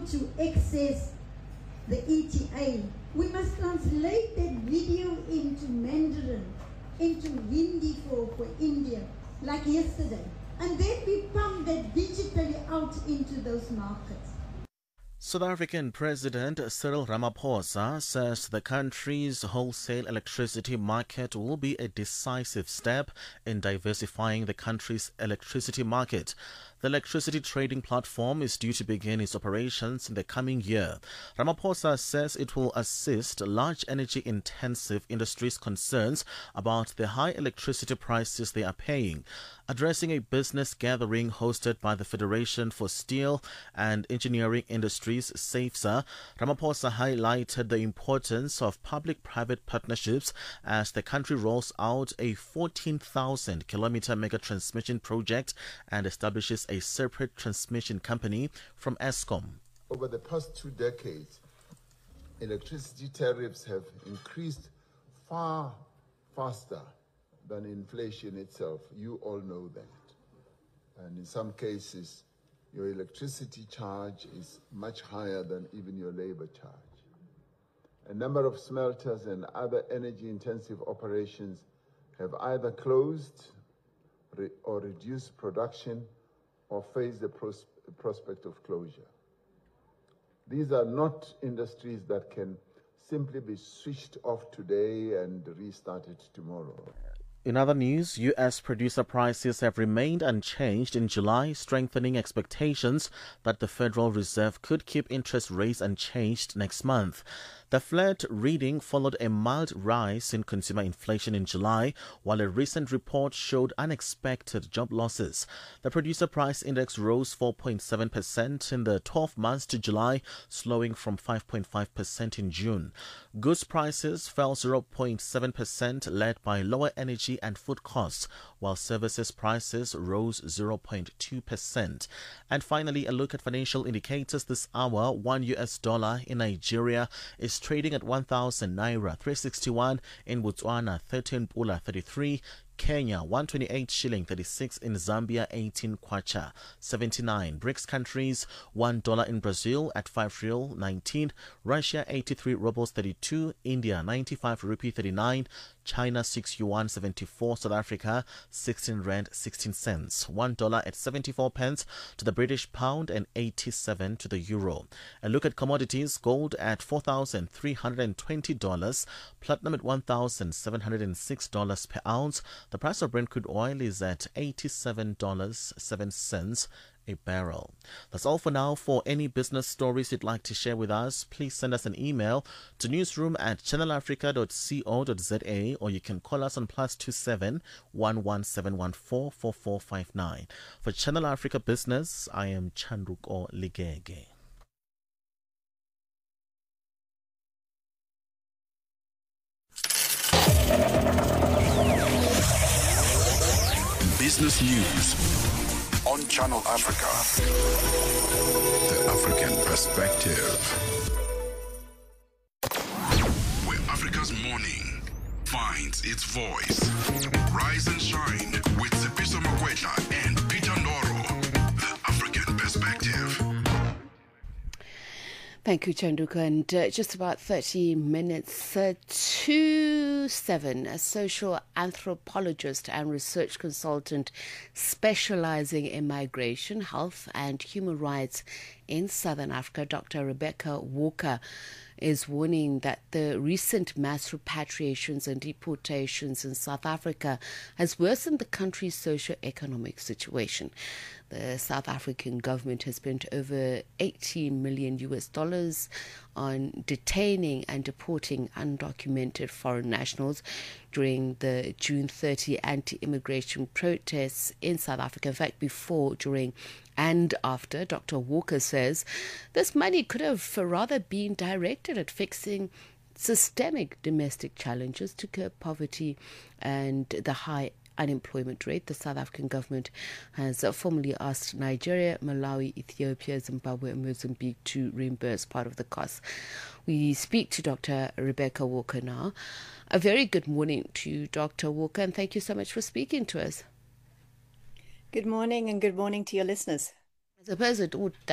want to access the ETA, we must translate that video into Mandarin, into Hindi for India, like yesterday. And then we pump that digitally out into those markets. South African President Cyril Ramaphosa says the country's wholesale electricity market will be a decisive step in diversifying the country's electricity market. The electricity trading platform is due to begin its operations in the coming year. Ramaphosa says it will assist large energy-intensive industries' concerns about the high electricity prices they are paying. Addressing a business gathering hosted by the Federation for Steel and Engineering Industries, SAFSA, Ramaphosa highlighted the importance of public-private partnerships as the country rolls out a 14,000-kilometer mega transmission project and establishes a separate transmission company from Eskom. Over the past 2 decades, electricity tariffs have increased far faster than inflation itself. You all know that. And in some cases, your electricity charge is much higher than even your labor charge. A number of smelters and other energy-intensive operations have either closed or reduced production or face the prospect of closure. These are not industries that can simply be switched off today and restarted tomorrow. In other news, U.S. producer prices have remained unchanged in July, strengthening expectations that the Federal Reserve could keep interest rates unchanged next month. The flat reading followed a mild rise in consumer inflation in July, while a recent report showed unexpected job losses. The producer price index rose 4.7% in the 12 months to July, slowing from 5.5% in June. Goods prices fell 0.7%, led by lower energy and food costs, while services prices rose 0.2%. And finally, a look at financial indicators this hour. $1 in Nigeria is trading at 1,000 naira 361, in Botswana 13 pula 33, Kenya 128 shilling 36, in Zambia 18 kwacha 79. BRICS countries, $1 in Brazil at 5 real 19, Russia 83 rubles 32, India 95 rupee 39, China 6 yuan 74, South Africa 16 rand 16 cents, $1 at 74 pence to the British pound and 87 to the euro. A look at commodities: gold at $4,320, platinum at $1,706 per ounce. The price of Brent crude oil is at $87.07 a barrel. That's all for now. For any business stories you'd like to share with us, please send us an email to newsroom@channelafrica.co.za, or you can call us on +27 11714 4459. For Channel Africa Business, I am Chanduko Ligege. Business News on Channel Africa. The African Perspective. Where Africa's morning finds its voice. Rise and shine with Sipiso Makwetla and Peter Ndoro. The African Perspective. Thank you, Chanduka. And just about 30 minutes to 7, a social anthropologist and research consultant specializing in migration, health and human rights in Southern Africa, Dr. Rebecca Walker, is warning that the recent mass repatriations and deportations in South Africa has worsened the country's socio-economic situation. The South African government has spent over $18 million on detaining and deporting undocumented foreign nationals during the June 30 anti-immigration protests in South Africa. In fact, before, during and after. Dr. Walker says this money could have rather been directed at fixing systemic domestic challenges to curb poverty and the high unemployment rate. The South African government has formally asked Nigeria, Malawi, Ethiopia, Zimbabwe and Mozambique to reimburse part of the costs. We speak to Dr. Rebecca Walker now. A very good morning to you, Dr. Walker, and thank you so much for speaking to us. Good morning, and good morning to your listeners. I suppose it would